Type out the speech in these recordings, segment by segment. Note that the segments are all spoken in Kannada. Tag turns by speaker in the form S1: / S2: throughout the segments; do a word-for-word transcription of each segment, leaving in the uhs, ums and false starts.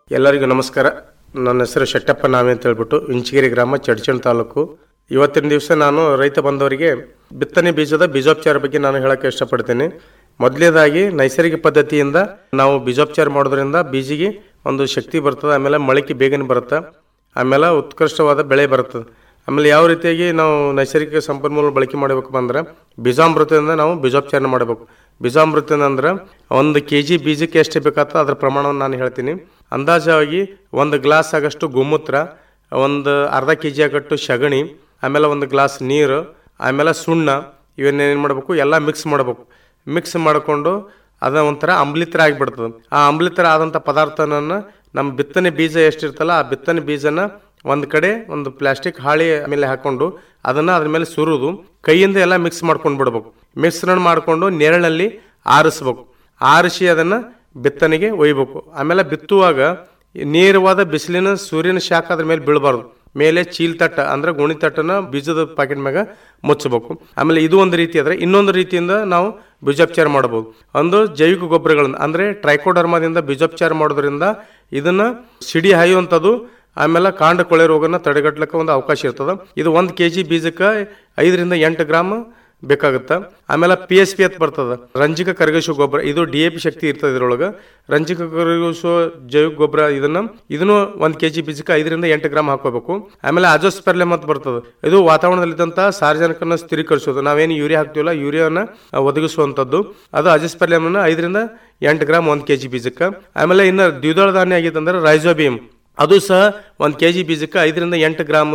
S1: ಎಲ್ಲರಿಗೂ ನಮಸ್ಕಾರ. ನನ್ನ ಹೆಸರು ಶೆಟ್ಟಪ್ಪ ನಾಮೆ ಅಂತ ಹೇಳ್ಬಿಟ್ಟು ಇಂಚಗಿರಿ ಗ್ರಾಮ, ಚಡ್ಚಣ್ ತಾಲೂಕು. ಇವತ್ತಿನ ದಿವಸ ನಾನು ರೈತ ಬಂದವರಿಗೆ ಬಿತ್ತನೆ ಬೀಜದ ಬೀಜೋಪಚಾರ ಬಗ್ಗೆ ನಾನು ಹೇಳಕ್ಕೆ ಇಷ್ಟಪಡ್ತೀನಿ. ಮೊದಲನೇದಾಗಿ ನೈಸರ್ಗಿಕ ಪದ್ಧತಿಯಿಂದ ನಾವು ಬೀಜೋಪಚಾರ ಮಾಡೋದ್ರಿಂದ ಬೀಜಿಗೆ ಒಂದು ಶಕ್ತಿ ಬರ್ತದೆ, ಆಮೇಲೆ ಮೊಳಕೆ ಬೇಗನೆ ಬರುತ್ತೆ, ಆಮೇಲೆ ಉತ್ಕೃಷ್ಟವಾದ ಬೆಳೆ ಬರ್ತದೆ. ಆಮೇಲೆ ಯಾವ ರೀತಿಯಾಗಿ ನಾವು ನೈಸರ್ಗಿಕ ಸಂಪನ್ಮೂಲ ಬಳಕೆ ಮಾಡಬೇಕು ಅಂದ್ರೆ ಬೀಜಾಮೃತದಿಂದ ನಾವು ಬೀಜೋಪಚಾರ ಮಾಡಬೇಕು. ಬೀಜಾಮೃತ ಅಂದ್ರೆ ಒಂದು ಕೆ ಜಿ ಬೀಜಕ್ಕೆ ಎಷ್ಟು ಬೇಕಾಗ್ತದೆ ಅದರ ಪ್ರಮಾಣವನ್ನು ನಾನು ಹೇಳ್ತೀನಿ. ಅಂದಾಜಾಗಿ ಒಂದು ಗ್ಲಾಸ್ ಆಗಷ್ಟು ಗೋಮೂತ್ರ, ಒಂದು ಅರ್ಧ ಕೆ ಜಿ ಆಗಟ್ಟು ಸಗಣಿ, ಆಮೇಲೆ ಒಂದು ಗ್ಲಾಸ್ ನೀರು, ಆಮೇಲೆ ಸುಣ್ಣ, ಇವನ್ನೇನು ಮಾಡಬೇಕು ಎಲ್ಲ ಮಿಕ್ಸ್ ಮಾಡಬೇಕು. ಮಿಕ್ಸ್ ಮಾಡಿಕೊಂಡು ಅದು ಒಂಥರ ಅಂಬ್ಲಿತರ ಆಗಿಬಿಡ್ತದೆ. ಆ ಅಂಬ್ಲಿತರ ಆದಂಥ ಪದಾರ್ಥನ ನಮ್ಮ ಬಿತ್ತನೆ ಬೀಜ ಎಷ್ಟಿರ್ತಲ್ಲ ಆ ಬಿತ್ತನೆ ಬೀಜನ ಒಂದು ಕಡೆ ಒಂದು ಪ್ಲಾಸ್ಟಿಕ್ ಹಾಳಿ ಮೇಲೆ ಹಾಕೊಂಡು ಅದನ್ನು ಅದ್ರ ಮೇಲೆ ಸುರಿದು ಕೈಯಿಂದ ಎಲ್ಲ ಮಿಕ್ಸ್ ಮಾಡ್ಕೊಂಡು ಬಿಡ್ಬೇಕು. ಮಿಶ್ರಣ ಮಾಡಿಕೊಂಡು ನೆರಳಲ್ಲಿ ಆರಿಸ್ಬೇಕು. ಆರಿಸಿ ಅದನ್ನು ಬಿತ್ತನೆಗೆ ಒಯ್ಬೇಕು. ಆಮೇಲೆ ಬಿತ್ತುವಾಗ ನೇರವಾದ ಬಿಸಿಲಿನ ಸೂರ್ಯನ ಶಾಖ ಅದ್ರ ಮೇಲೆ ಬೀಳಬಾರ್ದು. ಮೇಲೆ ಚೀಲ್ ತಟ್ಟ ಅಂದ್ರೆ ಗೋಣಿ ತಟ್ಟನ ಬೀಜದ ಪ್ಯಾಕೆಟ್ ಮ್ಯಾಗ ಮುಚ್ಚಬೇಕು. ಆಮೇಲೆ ಇದು ಒಂದು ರೀತಿ ಆದರೆ ಇನ್ನೊಂದು ರೀತಿಯಿಂದ ನಾವು ಬೀಜೋಪಚಾರ ಮಾಡಬಹುದು. ಒಂದು ಜೈವಿಕ ಗೊಬ್ಬರಗಳನ್ನ ಅಂದ್ರೆ ಟ್ರೈಕೋಡರ್ಮಾದಿಂದ ಬೀಜೋಪಚಾರ ಮಾಡೋದ್ರಿಂದ ಇದನ್ನ ಸಿಡಿ ಹಾಯುವಂಥದ್ದು, ಆಮೇಲೆ ಕಾಂಡ ಕೊಳೆ ರೋಗನ ತಡೆಗಟ್ಟಲಿಕ್ಕೆ ಒಂದು ಅವಕಾಶ ಇರ್ತದೆ. ಇದು ಒಂದು ಕೆ ಜಿ ಬೀಜಕ್ಕೆ ಐದರಿಂದ ಎಂಟು ಗ್ರಾಮ್ ಬೇಕಾಗುತ್ತೆ. ಆಮೇಲೆ ಪಿ ಎಸ್ ಪಿ ಅಂತ ಬರ್ತದೆ, ರಂಜಕ ಕರಗಿಸುವ ಗೊಬ್ಬರ. ಇದು ಡಿ ಎ ಪಿ ಶಕ್ತಿ ಇರ್ತದೆ ಇದ್ರೊಳಗೆ. ರಂಜಕ ಕರಗಿಸುವ ಜೈವಿಕ ಗೊಬ್ಬರ ಇದನ್ನ ಇದನ್ನು ಒಂದು ಕೆ ಜಿ ಬೀಜಕ್ಕೆ ಐದರಿಂದ ಎಂಟು ಗ್ರಾಮ್ ಹಾಕೋಬೇಕು. ಆಮೇಲೆ ಅಜೋಸ್ಪೆರ್ಲೆಮ್ ಅಂತ ಬರ್ತದೆ, ಇದು ವಾತಾವರಣದಲ್ಲಿದ್ದಂತಹ ಸಾರ್ವಜನಿಕನ ಸ್ಥಿರೀಕರಿಸೋದು. ನಾವೇನು ಯೂರಿಯಾ ಹಾಕ್ತೀವಲ್ಲ ಯೂರಿಯಾನ ಒದಗಿಸುವಂಥದ್ದು, ಅದು ಅಜೋಸ್ಪೆರ್ಲೆಮ್ನ ಐದರಿಂದ ಎಂಟು ಗ್ರಾಮ್ ಒಂದು ಕೆ ಜಿ ಬೀಜಕ್ಕೆ. ಆಮೇಲೆ ಇನ್ನು ದ್ವಿದಳ ಧಾನ್ಯ ಆಗಿತ್ತು ಅಂದ್ರೆ ರೈಜೋಬಿಯಂ, ಅದು ಸಹ ಒಂದು ಕೆ ಜಿ ಬೀಜಕ್ಕೆ ಐದರಿಂದ ಎಂಟು ಗ್ರಾಮ್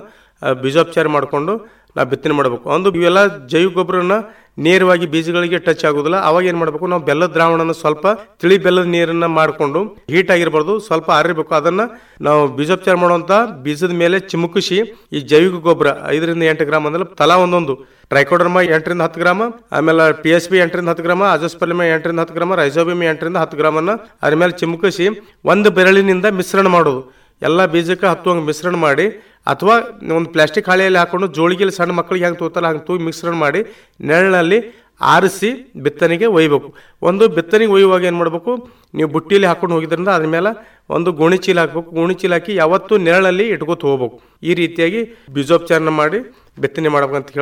S1: ಬೀಜೋಪಚಾರ ಮಾಡಿಕೊಂಡು ನಾವು ಬಿತ್ತನೆ ಮಾಡಬೇಕು. ಒಂದು ಇವೆಲ್ಲ ಜೈವಿಕ ಗೊಬ್ಬರನ ನೇರವಾಗಿ ಬೀಜಗಳಿಗೆ ಟಚ್ ಆಗೋದಿಲ್ಲ. ಅವಾಗ ಏನು ಮಾಡಬೇಕು, ನಾವು ಬೆಲ್ಲದ ದ್ರಾವಣನ ಸ್ವಲ್ಪ ತಿಳಿ ಬೆಲ್ಲದ ನೀರನ್ನ ಮಾಡಿಕೊಂಡು ಹೀಟ್ ಆಗಿರಬಾರ್ದು, ಸ್ವಲ್ಪ ಆರಿರಬೇಕು. ಅದನ್ನ ನಾವು ಬೀಜೋಪಚಾರ ಮಾಡುವಂತ ಬೀಜದ ಮೇಲೆ ಚಿಮುಕಿಸಿ ಈ ಜೈವಿಕ ಗೊಬ್ಬರ ಐದರಿಂದ ಎಂಟು ಗ್ರಾಮ್ ಅಂದ್ರೆ ತಲಾ ಒಂದೊಂದು ಟ್ರೈಕೋಡರ್ಮಾ ಎಂಟರಿಂದ ಹತ್ತು ಗ್ರಾಮ, ಆಮೇಲೆ ಪಿ ಎಸ್ ಬಿ ಎಂಟರಿಂದ ಹತ್ತು ಗ್ರಾಮ, ಅಜೋಸ್ಪರ್ಲೆಮ್ ಎಂಟರಿಂದ ಹತ್ತು ಗ್ರಾಮ, ರೈಜೋಬಿಯಂ ಎಂಟರಿಂದ ಹತ್ತು ಗ್ರಾಮನ್ನ ಅದ್ರ ಮೇಲೆ ಚಿಮುಕಿಸಿ ಒಂದು ಬೆರಳಿನಿಂದ ಮಿಶ್ರಣ ಮಾಡೋದು. ಎಲ್ಲ ಬೀಜಕ್ಕೆ ಹತ್ತುವಂಗೆ ಮಿಶ್ರಣ ಮಾಡಿ, ಅಥವಾ ಒಂದು ಪ್ಲಾಸ್ಟಿಕ್ ಹಾಳೆಯಲ್ಲಿ ಹಾಕೊಂಡು ಜೋಳಿಗೆಯಲ್ಲಿ ಸಣ್ಣ ಮಕ್ಕಳಿಗೆ ಹೆಂಗೆ ತೂತಲ್ಲ ಹಂಗೆ ತೂಗಿ ಮಿಶ್ರಣ ಮಾಡಿ ನೆರಳಲ್ಲಿ ಆರಿಸಿ ಬಿತ್ತನೆಗೆ ಒಯ್ಯಬೇಕು. ಒಂದು ಬಿತ್ತನೆಗೆ ಒಯ್ಯುವಾಗ ಏನು ಮಾಡಬೇಕು, ನೀವು ಬುಟ್ಟಿಯಲ್ಲಿ ಹಾಕೊಂಡು ಹೋಗಿದ್ರಿಂದ ಅದ್ರ ಮೇಲೆ ಒಂದು ಗೋಣಿ ಚೀಲ ಹಾಕಬೇಕು. ಗೋಣಿ ಚೀಲ ಹಾಕಿ ಯಾವತ್ತೂ ನೆರಳಲ್ಲಿ ಇಟ್ಕೋತ ಹೋಗ್ಬೇಕು. ಈ ರೀತಿಯಾಗಿ ಬೀಜೋಪಚಾರನ ಮಾಡಿ ಬಿತ್ತನೆ ಮಾಡ್ಬೇಕಂತ ಹೇಳಿ